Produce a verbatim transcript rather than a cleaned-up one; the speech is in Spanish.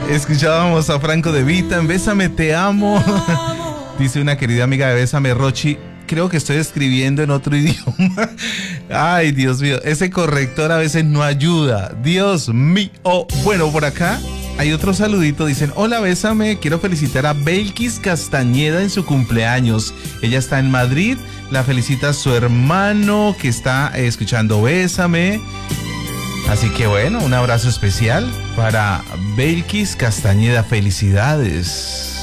Escuchábamos a Franco De Vita en Bésame, te amo. Dice una querida amiga de Bésame, Rochi, creo que estoy escribiendo en otro idioma. Ay, Dios mío, ese corrector a veces no ayuda. Dios mío. Bueno, por acá hay otro saludito. Dicen, hola, Bésame, quiero felicitar a Belkis Castañeda en su cumpleaños. Ella está en Madrid. La felicita su hermano que está eh, escuchando Bésame. Así que bueno, un abrazo especial para Belkis Castañeda. Felicidades.